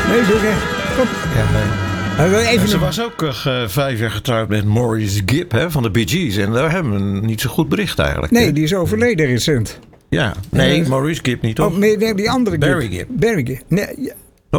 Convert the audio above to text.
Nee, zeg. Kom. Even Ze was ook 5 jaar getrouwd met Maurice Gibb van de Bee Gees. En daar hebben we niet zo goed bericht eigenlijk. Nee, die is overleden recent. Ja, nee, Maurice Gibb niet, toch? Oh, nee, die andere Barry Gibb. Barry Gibb. Nee,